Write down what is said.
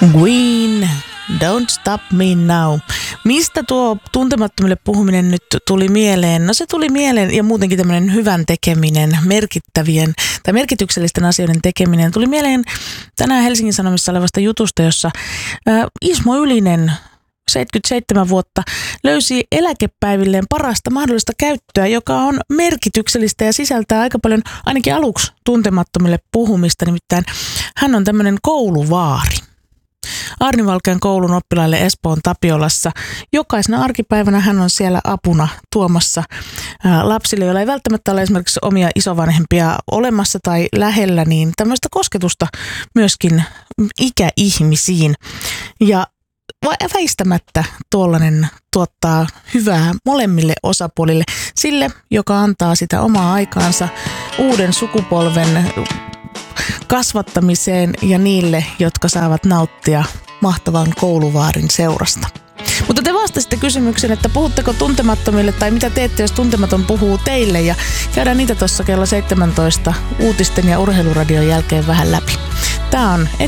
Queen, Don't Stop Me Now. Mistä tuo tuntemattomille puhuminen nyt tuli mieleen? No se tuli mieleen ja muutenkin tämmöinen hyvän tekeminen, merkittävien tai merkityksellisten asioiden tekeminen. Tuli mieleen tänään Helsingin Sanomissa olevasta jutusta, jossa Ismo Ylinen, 77 vuotta, löysi eläkepäivilleen parasta mahdollista käyttöä, joka on merkityksellistä ja sisältää aika paljon, ainakin aluksi tuntemattomille puhumista. Nimittäin hän on tämmöinen kouluvaari. Aarnivalkean koulun oppilaille Espoon Tapiolassa. Jokaisena arkipäivänä hän on siellä apuna tuomassa lapsille, joilla ei välttämättä ole esimerkiksi omia isovanhempia olemassa tai lähellä, niin tämmöistä kosketusta myöskin ikäihmisiin. Ja väistämättä tuollainen tuottaa hyvää molemmille osapuolille, sille, joka antaa sitä omaa aikaansa uuden sukupolven kasvattamiseen ja niille, jotka saavat nauttia mahtavan kouluvaarin seurasta. Mutta te vastasitte kysymykseen, että puhutteko tuntemattomille tai mitä teette, jos tuntematon puhuu teille, ja käydään niitä tuossa kello 17 uutisten ja urheiluradion jälkeen vähän läpi. Tämä on